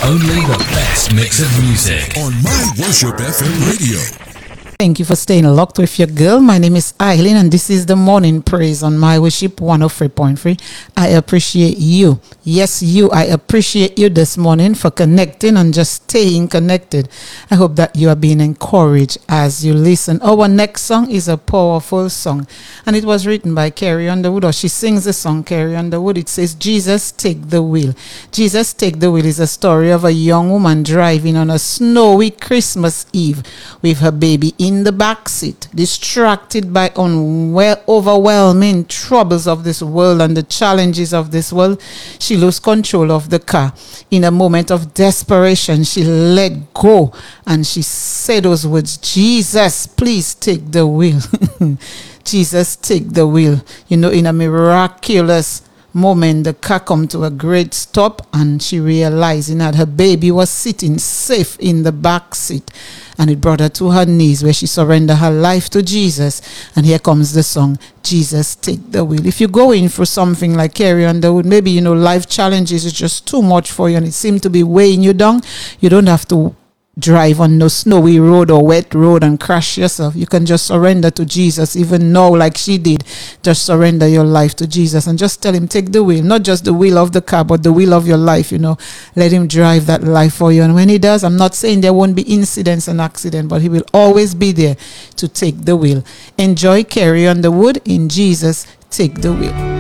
Only the best mix of music on My Worship FM radio. Thank you for staying locked with your girl. My name is Eileen, and this is the morning praise on My Worship 103.3. I appreciate you. Yes, you. I appreciate you this morning for connecting and just staying connected. I hope that you are being encouraged as you listen. Our next song is a powerful song, and it was written by Carrie Underwood, or she sings the song Carrie Underwood. It says, Jesus, take the wheel. Jesus, take the wheel is a story of a young woman driving on a snowy Christmas Eve with her baby in the back seat, distracted by overwhelming troubles of this world and the challenges of this world. She lost control of the car. In a moment of desperation, she let go and she said those words, Jesus, please take the wheel. Jesus, take the wheel. You know, in a miraculous moment, the car come to a great stop, and she realizing that her baby was sitting safe in the back seat, and it brought her to her knees where she surrendered her life to Jesus. And here comes the song, Jesus, take the wheel. If you're going through something like Carrie Underwood, maybe, you know, life challenges is just too much for you and it seems to be weighing you down, you don't have to drive on no snowy road or wet road and crash yourself. You can just surrender to Jesus, even now, like she did. Just surrender your life to Jesus and just tell him, take the wheel, not just the wheel of the car, but the wheel of your life. You know, let him drive that life for you. And when he does, I'm not saying there won't be incidents and accidents, but he will always be there to take the wheel. Enjoy Carrie Underwood in Jesus, take the wheel.